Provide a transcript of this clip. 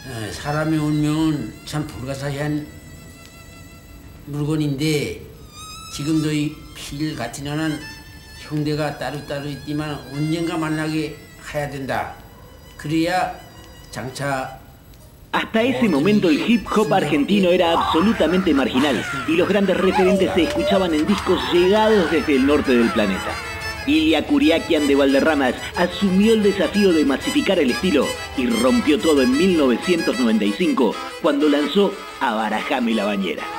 사람의 운명은 참 불가사의한 물건인데 지금도 이 필 같은 하는 형제가 따로따로 있지만 언젠가 만나게 해야 된다. 그래야 장차. Hasta ese momento el hip hop argentino era absolutamente marginal y los grandes referentes se escuchaban en discos llegados desde el norte del planeta. Ilia Kuriakian de Valderramas asumió el desafío de masificar el estilo y rompió todo en 1995 cuando lanzó A Barajame la Bañera.